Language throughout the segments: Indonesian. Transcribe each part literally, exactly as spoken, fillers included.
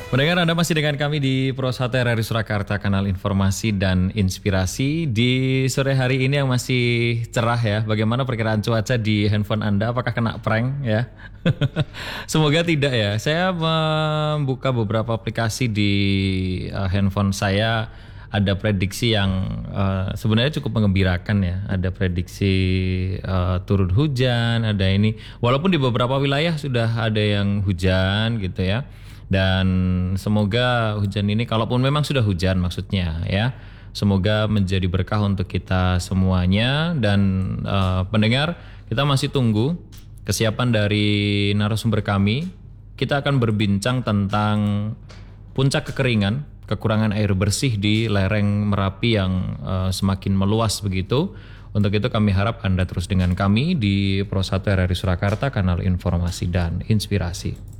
Pendengar, Anda masih dengan kami di Pro satu R R I Surakarta, kanal informasi dan inspirasi. Di sore hari ini yang masih cerah ya, bagaimana perkiraan cuaca di handphone Anda? Apakah kena prank ya? Semoga tidak ya. Saya membuka beberapa aplikasi di uh, handphone saya, ada prediksi yang uh, sebenarnya cukup mengembirakan ya. Ada prediksi uh, turun hujan, ada ini. Walaupun di beberapa wilayah sudah ada yang hujan gitu ya. Dan semoga hujan ini, kalaupun memang sudah hujan maksudnya ya, semoga menjadi berkah untuk kita semuanya. Dan uh, pendengar, kita masih tunggu kesiapan dari narasumber kami. Kita akan berbincang tentang puncak kekeringan, kekurangan air bersih di lereng Merapi yang uh, semakin meluas begitu. Untuk itu kami harap Anda terus dengan kami di Pro satu R R I Surakarta, kanal informasi dan inspirasi.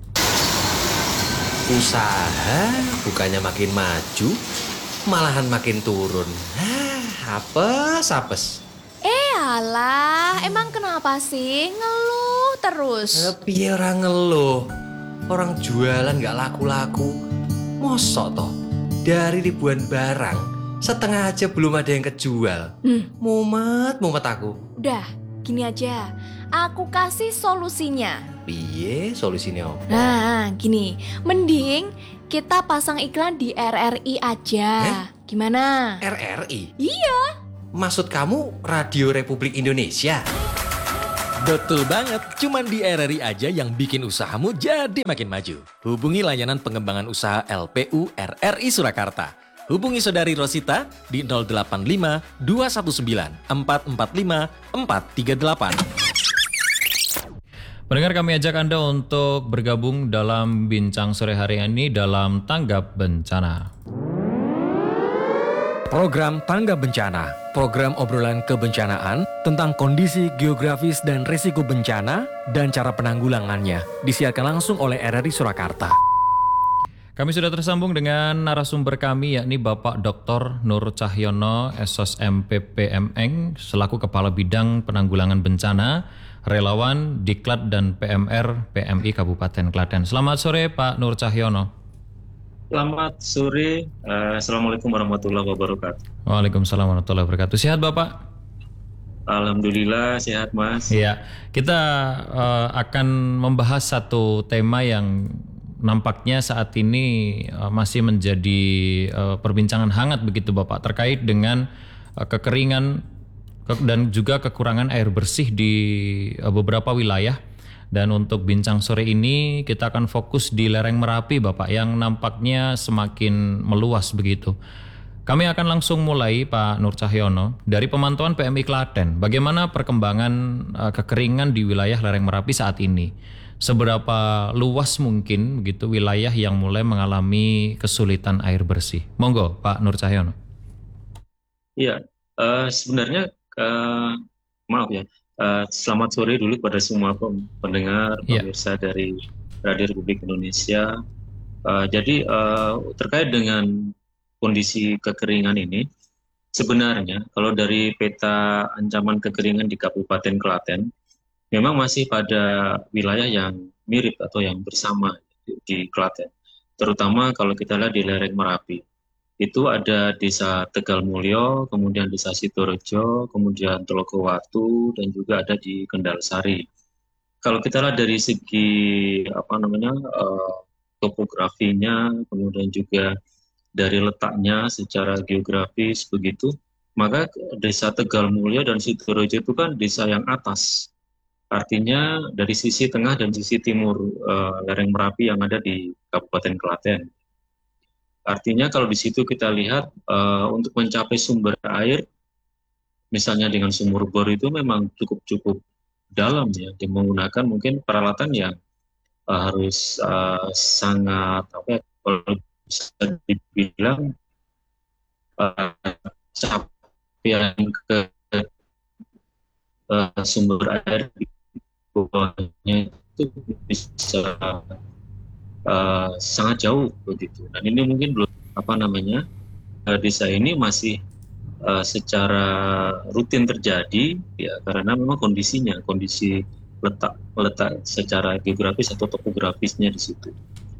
Usaha bukannya makin maju, malahan makin turun. Hah, apes, apes. Eh alah, emang kenapa sih ngeluh terus? Eh, piye orang ngeluh? Orang jualan gak laku-laku. Mosok toh, dari ribuan barang, setengah aja belum ada yang kejual. Hmm. Mumet, mumet aku. Udah, gini aja, aku kasih solusinya. Piye solusinya apa? Nah, gini, mending kita pasang iklan di R R I aja. Eh? Gimana? R R I? Iya. Maksud kamu Radio Republik Indonesia? Betul banget, cuman di R R I aja yang bikin usahamu jadi makin maju. Hubungi layanan pengembangan usaha L P U R R I Surakarta. Hubungi saudari Rosita di nol delapan lima dua satu sembilan empat empat lima empat tiga delapan. Pendengar, kami ajak Anda untuk bergabung dalam bincang sore hari ini dalam Tanggap Bencana. Program Tanggap Bencana, program obrolan kebencanaan tentang kondisi geografis dan risiko bencana dan cara penanggulangannya, disiarkan langsung oleh R R I Surakarta. Kami sudah tersambung dengan narasumber kami, yakni Bapak Doktor Nur Cahyono, S O S M P P M Eng, selaku Kepala Bidang Penanggulangan Bencana, Relawan, Diklat dan P M R P M I Kabupaten Klaten. Selamat sore Pak Nur Cahyono. Selamat sore, uh, Assalamualaikum warahmatullahi wabarakatuh. Waalaikumsalam warahmatullahi wabarakatuh. Sehat Bapak? Alhamdulillah sehat Mas. Iya, kita uh, akan membahas satu tema yang nampaknya saat ini uh, masih menjadi uh, perbincangan hangat begitu Bapak, terkait dengan uh, kekeringan ke- dan juga kekurangan air bersih di uh, beberapa wilayah. Dan untuk bincang sore ini kita akan fokus di lereng Merapi Bapak, yang nampaknya semakin meluas begitu. Kami akan langsung mulai Pak Nur Cahyono dari pemantauan P M I Klaten. Bagaimana perkembangan uh, kekeringan di wilayah lereng Merapi saat ini? Seberapa luas mungkin begitu wilayah yang mulai mengalami kesulitan air bersih? Monggo Pak Nur Cahyono. Iya, uh, sebenarnya uh, maaf ya. Uh, selamat sore dulu kepada semua pendengar, Iya. pemirsa dari Radio Republik Indonesia. Uh, jadi uh, terkait dengan kondisi kekeringan ini, sebenarnya kalau dari peta ancaman kekeringan di Kabupaten Klaten, memang masih pada wilayah yang mirip atau yang bersama di, di Klaten. Terutama kalau kita lihat di lereng Merapi. Itu ada desa Tegal Mulyo, kemudian desa Sidorejo, kemudian Telogowatu, dan juga ada di Kendal Sari. Kalau kita lihat dari segi apa namanya uh, topografinya, kemudian juga dari letaknya secara geografis begitu, maka desa Tegal Mulyo dan Sidorejo itu kan desa yang atas. Artinya dari sisi tengah dan sisi timur uh, lereng Merapi yang ada di Kabupaten Klaten. Artinya kalau di situ kita lihat uh, untuk mencapai sumber air, misalnya dengan sumur bor itu memang cukup-cukup dalam ya, dia menggunakan mungkin peralatan yang uh, harus uh, sangat apa ya, kalau bisa dibilang uh, capaian ke uh, sumber air di bawahnya itu bisa uh, sangat jauh begitu. Dan ini mungkin belum apa namanya uh, desa ini masih uh, secara rutin terjadi ya, karena memang kondisinya kondisi letak letak secara geografis atau topografisnya di situ.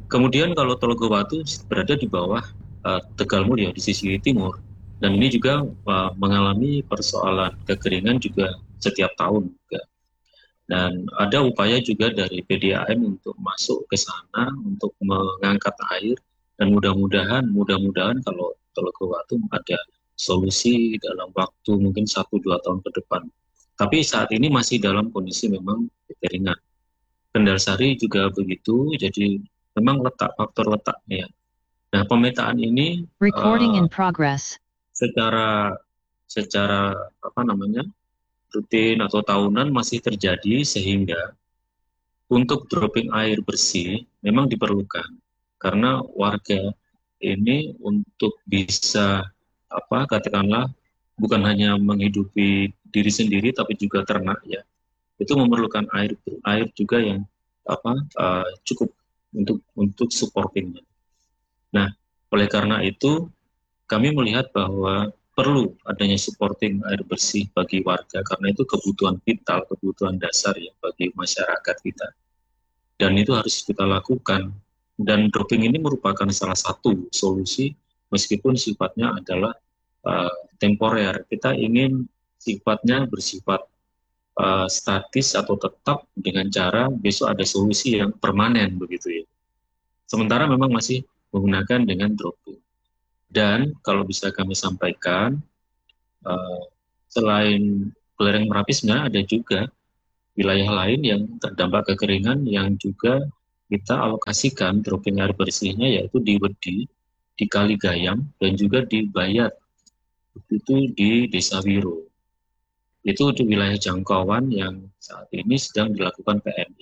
Kemudian kalau Tologowatu berada di bawah uh, Tegal Mulyo di sisi timur, dan ini juga uh, mengalami persoalan kekeringan juga setiap tahun juga. Dan ada upaya juga dari P D A M untuk masuk ke sana untuk mengangkat air, dan mudah-mudahan mudah-mudahan kalau Tologowatu ada solusi dalam waktu mungkin satu dua tahun ke depan. Tapi saat ini masih dalam kondisi memang kekeringan. Kendal Sari juga begitu, jadi memang letak faktor letaknya. Nah, pemetaan ini Recording uh, in progress. secara secara apa namanya rutin atau tahunan masih terjadi, sehingga untuk dropping air bersih memang diperlukan karena warga ini untuk bisa apa katakanlah bukan hanya menghidupi diri sendiri tapi juga ternak ya, itu memerlukan air air juga yang apa uh, cukup untuk untuk supportingnya. Nah, oleh karena itu kami melihat bahwa perlu adanya supporting air bersih bagi warga karena itu kebutuhan vital, kebutuhan dasar ya bagi masyarakat kita. Dan itu harus kita lakukan. Dan dropping ini merupakan salah satu solusi meskipun sifatnya adalah uh, temporer. Kita ingin sifatnya bersifat uh, statis atau tetap dengan cara besok ada solusi yang permanen begitu ya. Sementara memang masih menggunakan dengan dropping. Dan kalau bisa kami sampaikan, uh, selain lereng Merapi sebenarnya ada juga wilayah lain yang terdampak kekeringan yang juga kita alokasikan dropping air bersihnya, yaitu di Wedi, di Kaligayam, dan juga di Bayat, itu di Desa Wiro. Itu di wilayah jangkauan yang saat ini sedang dilakukan P M I.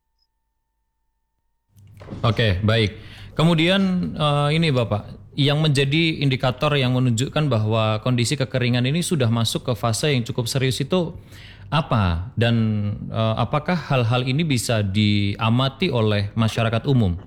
Oke, baik. Kemudian uh, ini Bapak, yang menjadi indikator yang menunjukkan bahwa kondisi kekeringan ini sudah masuk ke fase yang cukup serius itu apa? Dan uh, apakah hal-hal ini bisa diamati oleh masyarakat umum?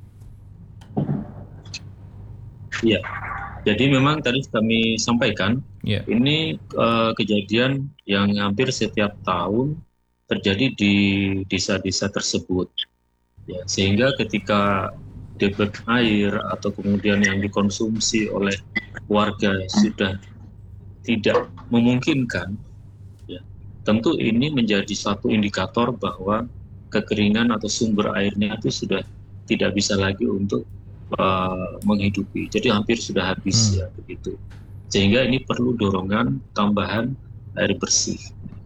Iya, jadi memang tadi kami sampaikan, yeah. ini uh, kejadian yang hampir setiap tahun terjadi di desa-desa tersebut. Ya, sehingga ketika debit air atau kemudian yang dikonsumsi oleh warga sudah tidak memungkinkan, ya, tentu ini menjadi satu indikator bahwa kekeringan atau sumber airnya itu sudah tidak bisa lagi untuk uh, menghidupi. Jadi hampir sudah habis hmm. ya begitu. Sehingga ini perlu dorongan tambahan air bersih.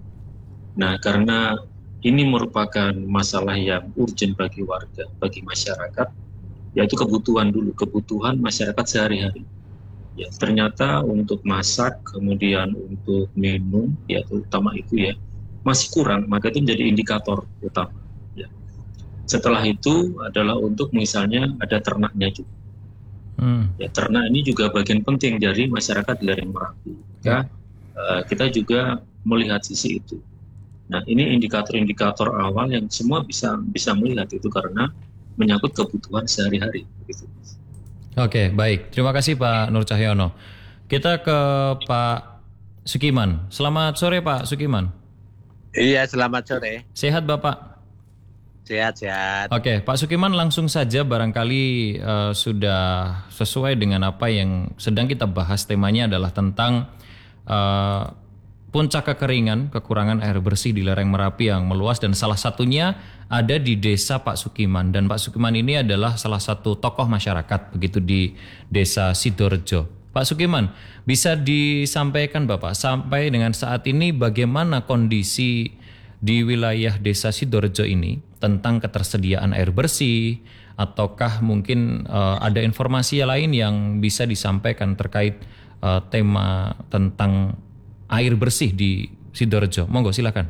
Nah, karena ini merupakan masalah yang urgent bagi warga, bagi masyarakat, yaitu kebutuhan dulu, kebutuhan masyarakat sehari-hari. Ya, ternyata untuk masak, kemudian untuk minum, ya terutama itu ya, masih kurang, maka itu menjadi indikator utama. Ya. Setelah itu adalah untuk misalnya ada ternaknya juga. Hmm. Ya, ternak ini juga bagian penting dari masyarakat di lereng Merapi. Ya, uh, kita juga melihat sisi itu. Nah, ini indikator-indikator awal yang semua bisa bisa melihat itu karena menyangkut kebutuhan sehari-hari. Gitu. Oke, baik. Terima kasih Pak Nur Cahyono. Kita ke Pak Sukiman. Selamat sore Pak Sukiman. Iya, selamat sore. Sehat Bapak? Sehat-sehat. Oke, Pak Sukiman langsung saja barangkali uh, sudah sesuai dengan apa yang sedang kita bahas. Temanya adalah tentang uh, puncak kekeringan, kekurangan air bersih di lereng Merapi yang meluas dan salah satunya ada di desa Pak Sukiman. Dan Pak Sukiman ini adalah salah satu tokoh masyarakat begitu di desa Sidorejo. Pak Sukiman, bisa disampaikan Bapak sampai dengan saat ini bagaimana kondisi di wilayah desa Sidorejo ini tentang ketersediaan air bersih, ataukah mungkin uh, ada informasi lain yang bisa disampaikan terkait uh, tema tentang air bersih di Sidorejo? Monggo silakan.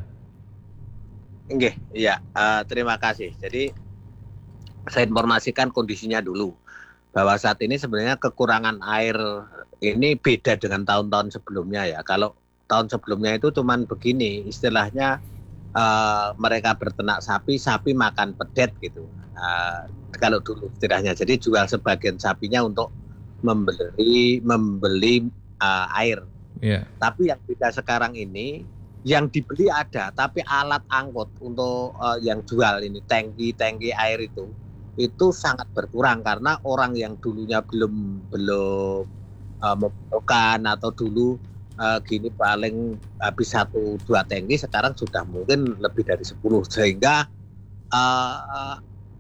Oke, iya, uh, terima kasih. Jadi saya informasikan kondisinya dulu bahwa saat ini sebenarnya kekurangan air ini beda dengan tahun-tahun sebelumnya ya. Kalau tahun sebelumnya itu cuman begini, istilahnya uh, mereka berternak sapi, sapi makan pedet gitu. Uh, kalau dulu istilahnya, jadi jual sebagian sapinya untuk membeli membeli uh, air. Yeah. Tapi yang beda sekarang ini, yang dibeli ada, tapi alat angkut untuk uh, yang jual ini tangki-tangki air itu itu sangat berkurang karena orang yang dulunya belum belum uh, membutuhkan atau dulu uh, gini paling habis satu dua tangki sekarang sudah mungkin lebih dari sepuluh sehingga uh, uh,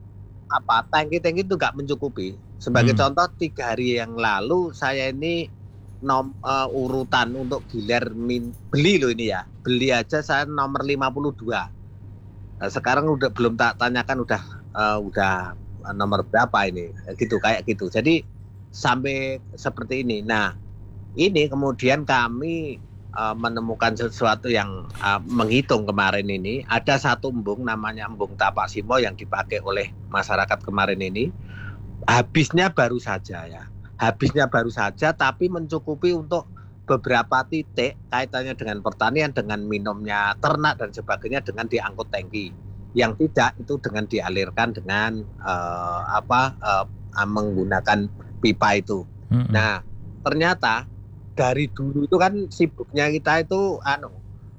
apa tangki-tangki itu nggak mencukupi. Sebagai hmm. contoh tiga hari yang lalu saya ini nom, uh, urutan untuk gilir min, beli loh ini ya beli aja saya nomor lima puluh dua. Nah, sekarang udah belum tak tanyakan udah uh, udah nomor berapa ini gitu kayak gitu. Jadi sampai seperti ini. Nah, ini kemudian kami uh, menemukan sesuatu yang uh, menghitung kemarin ini ada satu embung namanya embung Tapak Simo yang dipakai oleh masyarakat kemarin ini. Habisnya baru saja ya. Habisnya baru saja tapi mencukupi untuk beberapa titik kaitannya dengan pertanian, dengan minumnya ternak dan sebagainya dengan diangkut tangki. Yang tidak itu dengan dialirkan dengan uh, apa uh, menggunakan pipa itu. Mm-hmm. Nah, ternyata dari dulu itu kan sibuknya kita itu anu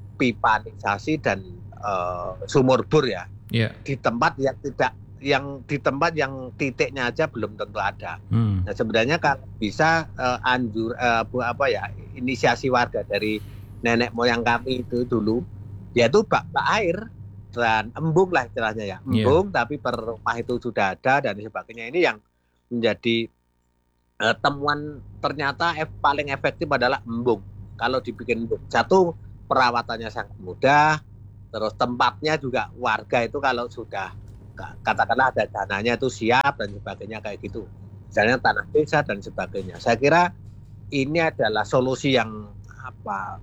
pipanisasi dan uh, sumur bor ya. Yeah. Di tempat yang tidak yang di tempat yang titiknya aja belum tentu ada. Mm. Nah, sebenarnya kalau bisa uh, anjur uh, apa ya inisiasi warga dari nenek moyang kami itu dulu yaitu bak-bak air dan embung lah istilahnya ya embung yeah. Tapi per rumah itu sudah ada dan sebagainya. Ini yang menjadi uh, temuan ternyata F, paling efektif adalah embung. Kalau dibikin embung satu perawatannya sangat mudah, terus tempatnya juga warga itu kalau sudah katakanlah ada dananya itu siap dan sebagainya kayak gitu, misalnya tanah desa dan sebagainya. Saya kira ini adalah solusi yang apa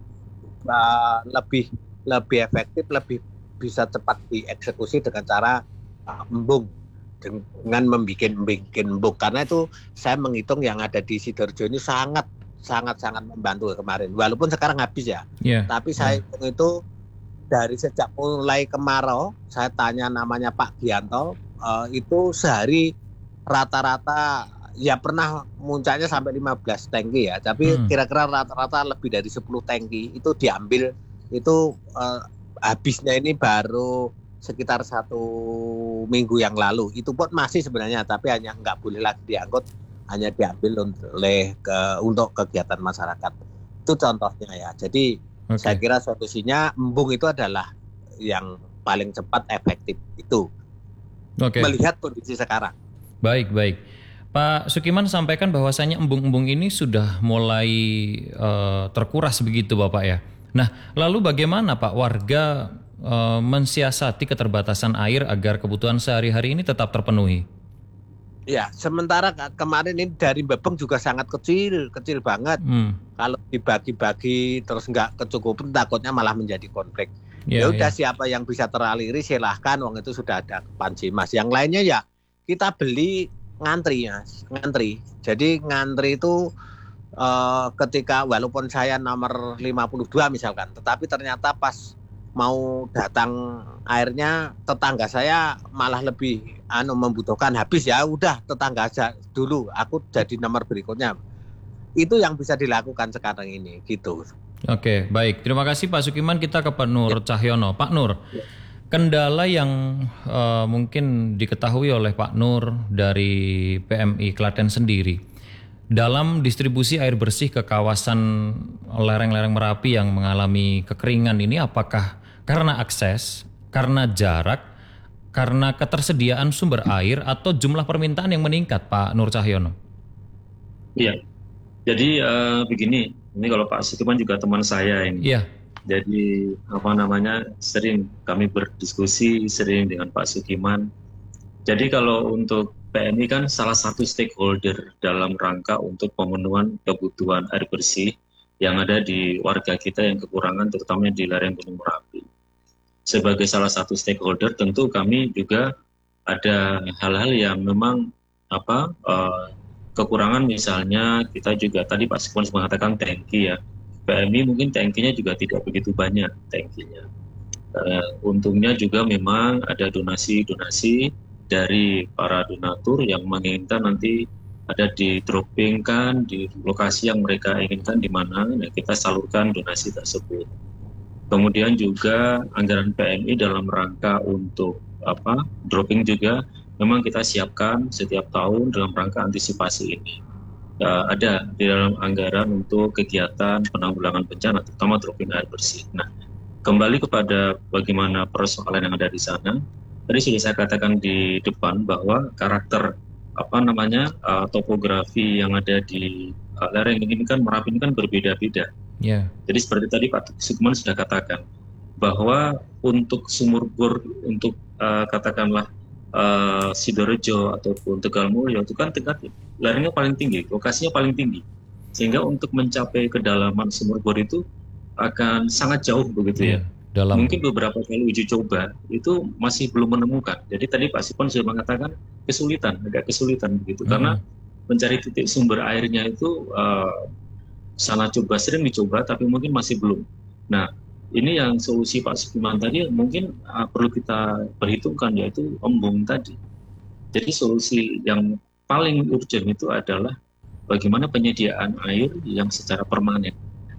uh, lebih lebih efektif, lebih bisa cepat dieksekusi dengan cara uh, embung dengan membuat membuat embung. Karena itu saya menghitung yang ada di Sidoarjo ini sangat sangat sangat membantu kemarin. Walaupun sekarang habis ya, yeah. Tapi saya hitung yeah. itu dari sejak mulai kemarau, saya tanya namanya Pak Gianto, uh, itu sehari rata-rata ya pernah muncaknya sampai lima belas tangki ya, tapi hmm. kira-kira rata-rata lebih dari sepuluh tangki itu diambil itu. Uh, Habisnya ini baru sekitar satu minggu yang lalu. Itu pun masih sebenarnya, tapi hanya nggak boleh lagi diangkut, hanya diambil oleh ke, untuk kegiatan masyarakat. Itu contohnya ya. Jadi okay. Saya kira solusinya embung itu adalah yang paling cepat efektif itu. Okay. Melihat kondisi sekarang. Baik, baik. Pak Sukiman sampaikan bahwasanya embung-embung ini sudah mulai uh, terkuras begitu Bapak ya. Nah, lalu bagaimana Pak warga e, mensiasati keterbatasan air agar kebutuhan sehari-hari ini tetap terpenuhi? Ya, sementara kemarin ini dari Bebeng juga sangat kecil, kecil banget. Hmm. Kalau dibagi-bagi terus nggak kecukupan, takutnya malah menjadi konflik. Ya, ya udah ya. Siapa yang bisa teraliri silahkan, wong itu sudah ada Panjimas. Yang lainnya ya kita beli ngantri ya, ngantri. Jadi ngantri itu Uh, ketika walaupun saya nomor lima puluh dua misalkan, tetapi ternyata pas mau datang airnya tetangga saya malah lebih anu membutuhkan, habis ya udah tetangga aja dulu, aku jadi nomor berikutnya. Itu yang bisa dilakukan sekarang ini gitu. Oke, baik. Terima kasih Pak Sukiman. Kita ke Pak Nur ya. Cahyono. Pak Nur, ya. Kendala yang uh, mungkin diketahui oleh Pak Nur dari P M I Klaten sendiri dalam distribusi air bersih ke kawasan lereng-lereng Merapi yang mengalami kekeringan ini, apakah karena akses, karena jarak, karena ketersediaan sumber air, atau jumlah permintaan yang meningkat, Pak Nur Cahyono? Iya, jadi uh, begini, ini kalau Pak Sukiman juga teman saya ini. Iya. Jadi apa namanya sering kami berdiskusi sering dengan Pak Sukiman. Jadi kalau untuk P M I kan salah satu stakeholder dalam rangka untuk pemenuhan kebutuhan air bersih yang ada di warga kita yang kekurangan, terutama di lereng Gunung Merapi. Sebagai salah satu stakeholder, tentu kami juga ada hal-hal yang memang apa uh, kekurangan, misalnya kita juga tadi Pak Sukiman mengatakan tangki ya. P M I mungkin tangkinya juga tidak begitu banyak tangkinya. Uh, untungnya juga memang ada donasi-donasi dari para donatur yang menginginkan nanti ada di droppingkan di lokasi yang mereka inginkan di mana, nah kita salurkan donasi tersebut. Kemudian juga anggaran P M I dalam rangka untuk apa dropping juga memang kita siapkan setiap tahun dalam rangka antisipasi ini. Uh, ada di dalam anggaran untuk kegiatan penanggulangan bencana, terutama dropping air bersih. Nah, kembali kepada bagaimana persoalan yang ada di sana, tadi sudah saya katakan di depan bahwa karakter apa namanya uh, topografi yang ada di uh, lereng ini kan Merapi ini kan berbeda-beda. Yeah. Jadi seperti tadi Pak Sukman sudah katakan bahwa untuk sumur bor untuk uh, katakanlah uh, Sidorejo ataupun Tegalmulyo itu kan tingkat lerengnya paling tinggi, lokasinya paling tinggi, sehingga untuk mencapai kedalaman sumur bor itu akan sangat jauh begitu ya. Yeah. Dalam. Mungkin beberapa kali uji coba itu masih belum menemukan. Jadi tadi Pak Sipon sudah mengatakan kesulitan, agak kesulitan begitu, mm-hmm. karena mencari titik sumber airnya itu uh, sana coba sering dicoba, tapi mungkin masih belum. Nah, ini yang solusi Pak Sukiman tadi mungkin uh, perlu kita perhitungkan, yaitu embung tadi. Jadi solusi yang paling urgent itu adalah bagaimana penyediaan air yang secara permanen.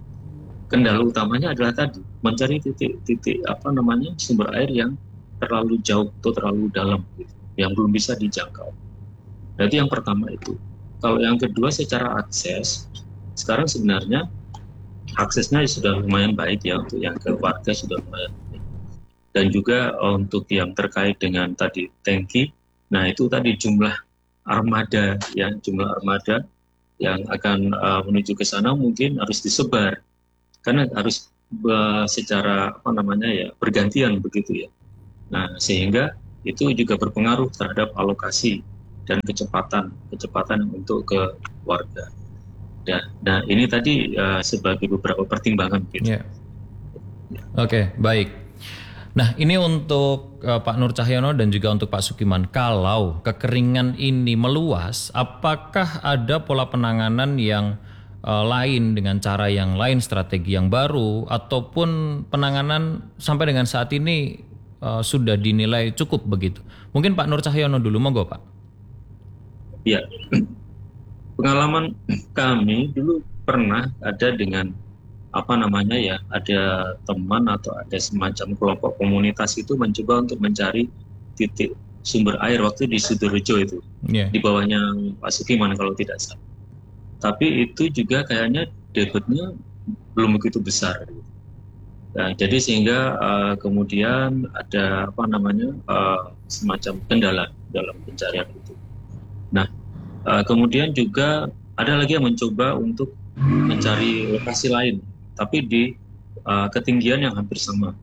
Kendala utamanya adalah tadi mencari titik-titik apa namanya sumber air yang terlalu jauh atau terlalu dalam, gitu, yang belum bisa dijangkau. Jadi yang pertama itu. Kalau yang kedua secara akses, sekarang sebenarnya aksesnya sudah lumayan baik ya, untuk yang ke warga sudah lumayan baik. Dan juga untuk yang terkait dengan tadi tangki, nah itu tadi jumlah armada ya, jumlah armada yang akan uh, menuju ke sana mungkin harus disebar. Karena harus uh, secara apa namanya ya bergantian begitu ya. Nah sehingga itu juga berpengaruh terhadap alokasi dan kecepatan kecepatan untuk ke warga. Ya, nah ini tadi uh, sebagai beberapa pertimbangan gitu. Yeah. Oke okay, baik. Nah ini untuk uh, Pak Nur Cahyono dan juga untuk Pak Sukiman. Kalau kekeringan ini meluas, apakah ada pola penanganan yang lain dengan cara yang lain, strategi yang baru, ataupun penanganan sampai dengan saat ini uh, sudah dinilai cukup begitu? Mungkin Pak Nur Cahyono dulu, monggo Pak. Ya, pengalaman kami dulu pernah ada dengan apa namanya ya, ada teman atau ada semacam kelompok komunitas itu mencoba untuk mencari titik sumber air waktu di Sidorejo itu, yeah. Di bawahnya Pak Sukiman kalau tidak salah. Tapi itu juga kayaknya debitnya belum begitu besar. Nah, jadi sehingga uh, kemudian ada apa namanya uh, semacam kendala dalam pencarian itu. Nah, uh, kemudian juga ada lagi yang mencoba untuk mencari lokasi lain, tapi di uh, ketinggian yang hampir sama.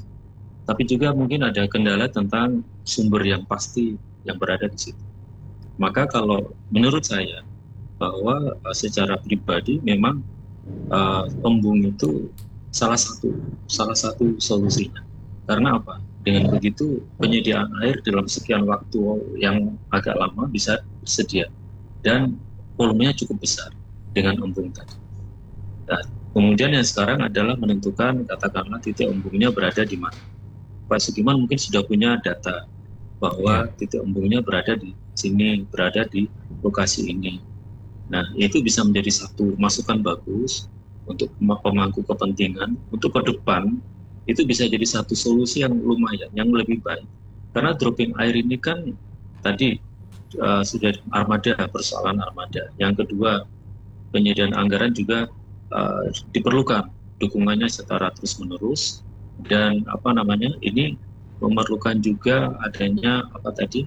Tapi juga mungkin ada kendala tentang sumber yang pasti yang berada di situ. Maka kalau menurut saya bahwa uh, secara pribadi memang uh, embung itu salah satu salah satu solusinya. Karena apa? Dengan begitu penyediaan air dalam sekian waktu yang agak lama bisa tersedia dan volumenya cukup besar dengan embung tadi. Nah, kemudian yang sekarang adalah menentukan katakanlah titik embungnya berada di mana. Pak Sukiman mungkin sudah punya data bahwa ya. Titik embungnya berada di sini, berada di lokasi ini. Nah, itu bisa menjadi satu masukan bagus untuk pemangku kepentingan. Untuk ke depan, itu bisa jadi satu solusi yang lumayan, yang lebih baik. Karena dropping air ini kan tadi uh, sudah armada, persoalan armada. Yang kedua, penyediaan anggaran juga uh, diperlukan dukungannya secara terus-menerus. Dan apa namanya, ini memerlukan juga adanya apa tadi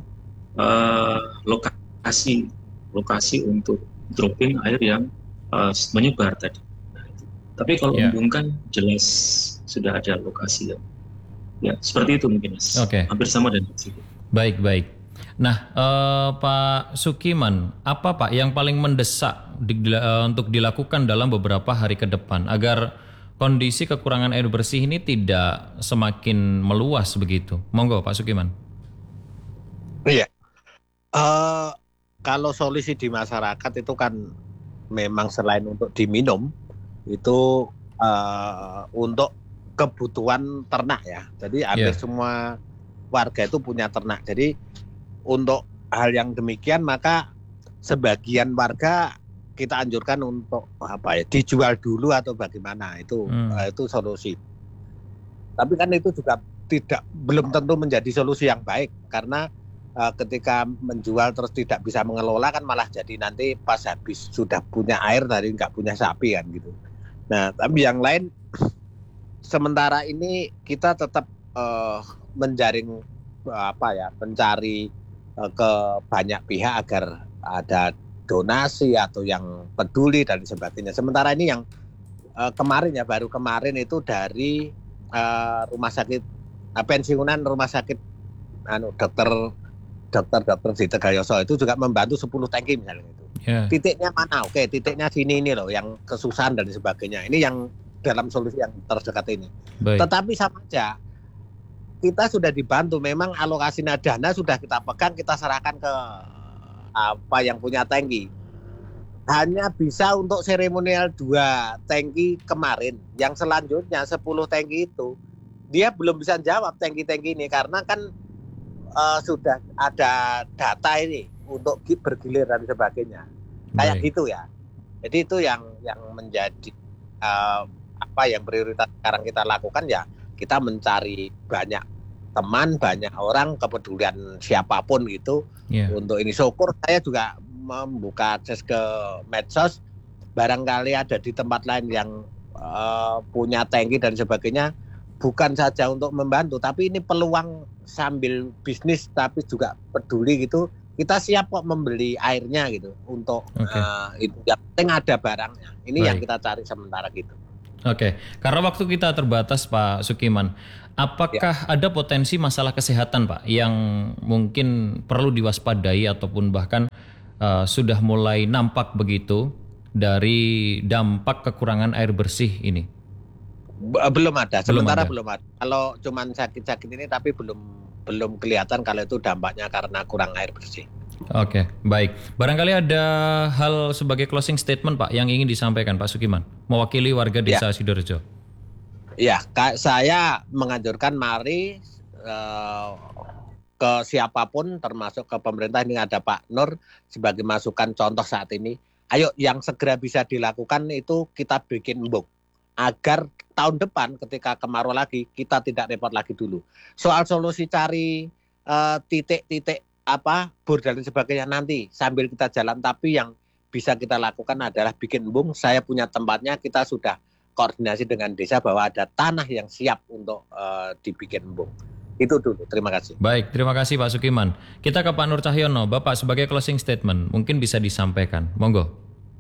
uh, lokasi, lokasi untuk dropping air yang uh, menyebar tadi. Nah, itu. Tapi kalau yeah. embung kan jelas sudah ada lokasi ya. Ya seperti itu mungkin Mas. Okay. Hampir sama dan sini. Baik baik. Nah uh, Pak Sukiman, apa Pak yang paling mendesak di, uh, untuk dilakukan dalam beberapa hari ke depan agar kondisi kekurangan air bersih ini tidak semakin meluas begitu? Monggo Pak Sukiman. Iya. Uh... Kalau solusi di masyarakat itu kan memang selain untuk diminum, itu uh, untuk kebutuhan ternak ya. Jadi hampir yeah. semua warga itu punya ternak. Jadi untuk hal yang demikian maka sebagian warga kita anjurkan untuk apa ya dijual dulu atau bagaimana itu hmm. uh, itu solusi. Tapi kan itu juga tidak belum tentu menjadi solusi yang baik karena uh, ketika menjual terus tidak bisa mengelola kan malah jadi nanti pas habis sudah punya air tadi nggak punya sapi kan gitu. Nah tapi yang lain sementara ini kita tetap uh, menjaring uh, apa ya mencari uh, ke banyak pihak agar ada donasi atau yang peduli dan sebagainya. Sementara ini yang uh, kemarin ya baru kemarin itu dari uh, rumah sakit pensiunan rumah sakit anu dokter dokter dokter di Tegayoso itu juga membantu sepuluh tangki misalnya itu. Yeah. Titiknya mana? Oke, titiknya sini ini loh yang kesusahan dan sebagainya. Ini yang dalam solusi yang terdekat ini. Baik. Tetapi sama aja kita sudah dibantu, memang alokasinya dana sudah kita pegang, kita serahkan ke apa yang punya tangki. Hanya bisa untuk seremonial dua tangki kemarin. Yang selanjutnya sepuluh tangki itu dia belum bisa jawab tangki-tangki ini karena kan uh, sudah ada data ini untuk bergilir dan sebagainya. Kayak Baik. gitu ya. Jadi itu yang yang menjadi uh, apa yang prioritas sekarang kita lakukan ya kita mencari banyak teman, banyak orang, kepedulian siapapun gitu yeah. untuk ini. Syukur saya juga membuka akses ke medsos, barangkali ada di tempat lain yang uh, punya tangki dan sebagainya. Bukan saja untuk membantu, tapi ini peluang sambil bisnis, tapi juga peduli gitu. Kita siap kok membeli airnya gitu untuk okay. uh, itu. Yang penting ada barangnya. Ini Baik. yang kita cari sementara gitu. Oke, okay. Karena waktu kita terbatas, Pak Sukiman. Apakah ya. ada potensi masalah kesehatan, Pak, yang mungkin perlu diwaspadai ataupun bahkan uh, sudah mulai nampak begitu dari dampak kekurangan air bersih ini? Belum ada, sementara belum ada. belum ada. Kalau cuman sakit-sakit ini tapi belum belum kelihatan kalau itu dampaknya karena kurang air bersih. Oke, baik. Barangkali ada hal sebagai closing statement Pak yang ingin disampaikan Pak Sukiman, mewakili warga Desa ya. Sidorejo. Ya, saya menganjurkan mari uh, ke siapapun termasuk ke pemerintah, ini ada Pak Nur sebagai masukan contoh saat ini. Ayo yang segera bisa dilakukan itu kita bikin embung. Agar tahun depan ketika kemarau lagi kita tidak repot lagi dulu. Soal solusi cari uh, titik-titik apa bor dan sebagainya nanti sambil kita jalan, tapi yang bisa kita lakukan adalah bikin embung. Saya punya tempatnya, kita sudah koordinasi dengan desa bahwa ada tanah yang siap untuk uh, dibikin embung. Itu dulu, terima kasih. Baik, terima kasih Pak Sukiman. Kita ke Pak Nur Cahyono. Bapak sebagai closing statement mungkin bisa disampaikan, monggo.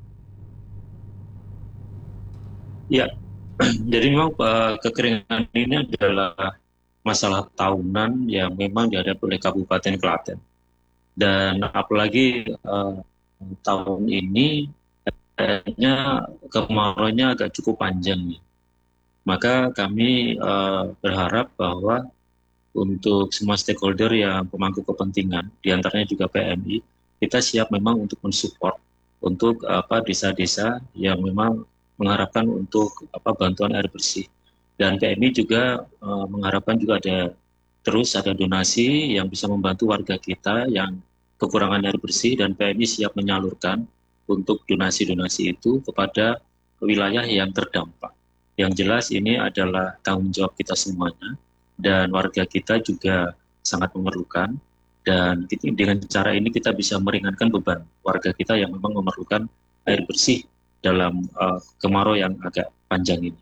Ya, jadi memang uh, kekeringan ini adalah masalah tahunan yang memang dihadapi oleh Kabupaten Klaten. Dan apalagi uh, tahun ini kayaknya kemarauannya agak cukup panjang. Maka kami uh, berharap bahwa untuk semua stakeholder yang pemangku kepentingan, diantaranya juga P M I, kita siap memang untuk mensupport untuk apa desa-desa yang memang mengharapkan untuk apa bantuan air bersih. Dan P M I juga uh, mengharapkan juga ada terus ada donasi yang bisa membantu warga kita yang kekurangan air bersih, dan P M I siap menyalurkan untuk donasi-donasi itu kepada wilayah yang terdampak. Yang jelas ini adalah tanggung jawab kita semuanya, dan warga kita juga sangat memerlukan, dan dengan cara ini kita bisa meringankan beban warga kita yang memang memerlukan air bersih dalam uh, kemarau yang agak panjang ini.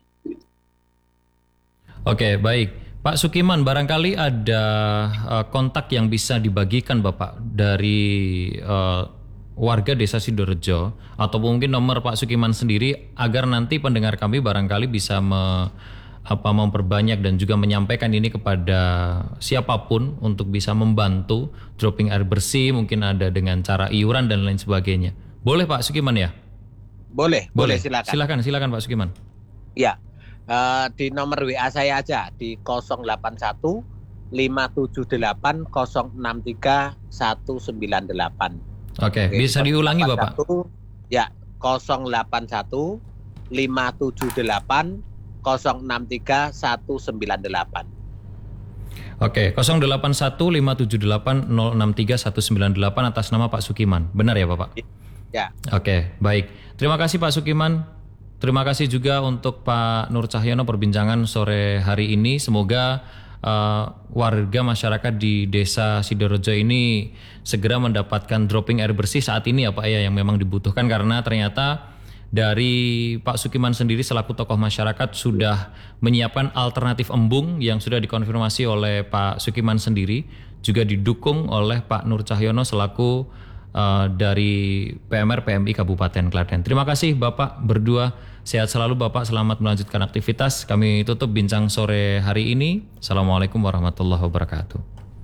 Oke, baik. Pak Sukiman, barangkali ada uh, kontak yang bisa dibagikan Bapak dari uh, warga Desa Sidorejo, atau mungkin nomor Pak Sukiman sendiri, agar nanti pendengar kami barangkali bisa me, apa, memperbanyak dan juga menyampaikan ini kepada siapapun untuk bisa membantu dropping air bersih, mungkin ada dengan cara iuran dan lain sebagainya. Boleh Pak Sukiman ya? Boleh, boleh, boleh silakan. Silakan, silakan Pak Sukiman. Ya. Uh, di nomor W A saya aja di nol delapan satu lima tujuh delapan nol enam tiga satu sembilan delapan. Oke, Oke, bisa diulangi Bapak? Ya, nol delapan satu lima tujuh delapan nol enam tiga satu sembilan delapan. Oke, nol delapan satu lima tujuh delapan nol enam tiga satu sembilan delapan atas nama Pak Sukiman. Benar ya Bapak? Ya. Oke, baik. Terima kasih Pak Sukiman. Terima kasih juga untuk Pak Nur Cahyono perbincangan sore hari ini. Semoga uh, warga masyarakat di Desa Sidorejo ini segera mendapatkan dropping air bersih saat ini ya Pak ya, yang memang dibutuhkan karena ternyata dari Pak Sukiman sendiri selaku tokoh masyarakat sudah menyiapkan alternatif embung yang sudah dikonfirmasi oleh Pak Sukiman sendiri, juga didukung oleh Pak Nur Cahyono selaku uh, dari P M R P M I Kabupaten Klaten. Terima kasih Bapak berdua, sehat selalu Bapak, selamat melanjutkan aktivitas. Kami tutup bincang sore hari ini. Assalamualaikum warahmatullahi wabarakatuh.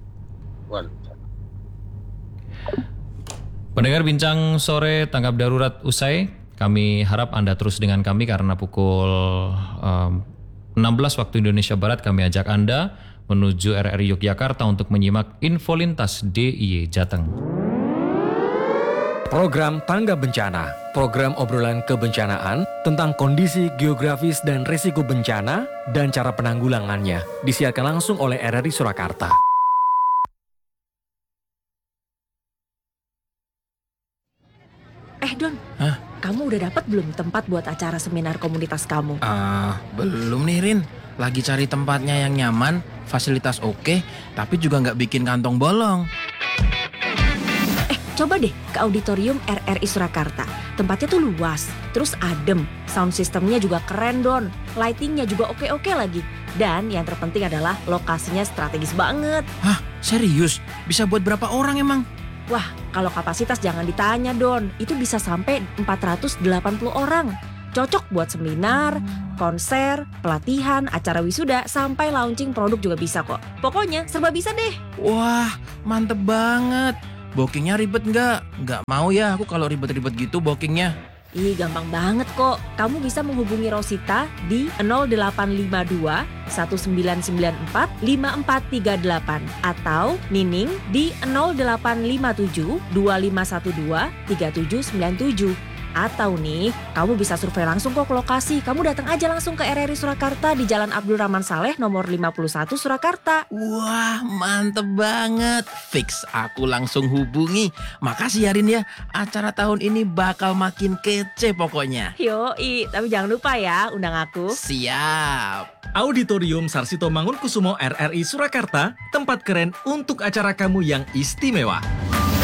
Pendengar bincang sore tanggap darurat usai. Kami harap Anda terus dengan kami karena pukul um, enam belas waktu Indonesia Barat kami ajak Anda menuju R R I Yogyakarta untuk menyimak info lintas D I Y Jateng. Program Tangga Bencana, program obrolan kebencanaan tentang kondisi geografis dan risiko bencana dan cara penanggulangannya, disiarkan langsung oleh R R I Surakarta. Eh Don, Hah? kamu udah dapat belum tempat buat acara seminar komunitas kamu? Ah, belum nih Rin. Lagi cari tempatnya yang nyaman, fasilitas oke, tapi juga nggak bikin kantong bolong. Eh, coba deh ke auditorium R R I Surakarta. Tempatnya tuh luas, terus adem, sound systemnya juga keren Don, lightingnya juga oke-oke lagi. Dan yang terpenting adalah lokasinya strategis banget. Hah, serius? Bisa buat berapa orang emang? Wah, kalau kapasitas jangan ditanya Don, itu bisa sampai empat ratus delapan puluh orang. Cocok buat seminar, konser, pelatihan, acara wisuda, sampai launching produk juga bisa kok. Pokoknya serba bisa deh. Wah, mantep banget. Bookingnya ribet nggak? Nggak mau ya aku kalau ribet-ribet gitu bookingnya. Ih, gampang banget kok. Kamu bisa menghubungi Rosita di nol delapan lima dua satu sembilan sembilan empat lima empat tiga delapan atau Nining di nol delapan lima tujuh dua lima satu dua tiga tujuh sembilan tujuh. Atau nih, kamu bisa survei langsung kok ke lokasi. Kamu datang aja langsung ke R R I Surakarta di Jalan Abdul Rahman Saleh nomor lima puluh satu Surakarta. Wah, mantep banget. Fix, aku langsung hubungi. Makasih ya Rin ya, acara tahun ini bakal makin kece pokoknya. Yoi, tapi jangan lupa ya undang aku. Siap. Auditorium Sarsito Mangunkusumo R R I Surakarta, tempat keren untuk acara kamu yang istimewa.